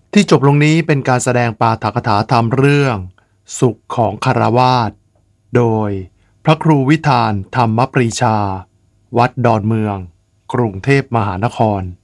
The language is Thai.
ที่จบลงนี้เป็นการแสดงปาฐกถาธรรมเรื่องสุขของคฤหัสถ์โดยพระครูวิธานธรรมปรีชาวัดดอนเมืองกรุงเทพมหานคร